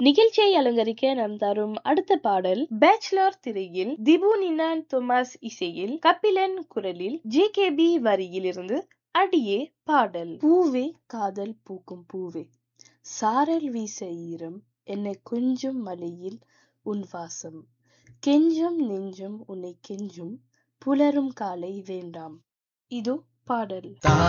நிகழ்ச்சியை அலங்கரிக்க நாம் தரும் அடுத்த பாடல் பேச்சுலர் திரையில் திபு நினான் தொமாஸ் இசையில் கபிலன் குரலில் ஜேகேபி வரியில் இருந்து அடியே பாடல். பூவே காதல் பூக்கும் பூவே, சாரல் வீச ஈரம், என்னை கொஞ்சம் மலையில் உன் வாசம், கெஞ்சும் நெஞ்சும் உன்னை கெஞ்சும், புலரும் காலை வேண்டாம். இதோ பாடல்.